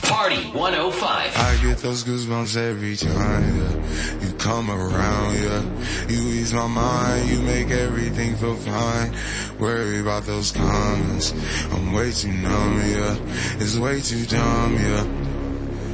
Party 105. I get those goosebumps every time, yeah. You come around, yeah. You ease my mind, you make everything feel fine. Worry about those comments, I'm way too numb, yeah. It's way too dumb, yeah.